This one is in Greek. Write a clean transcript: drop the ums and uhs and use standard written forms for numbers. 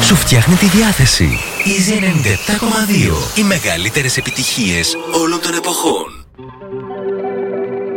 σου φτιάχνει τη διάθεση. Easy 97,2. Οι μεγαλύτερες επιτυχίες όλων των εποχών.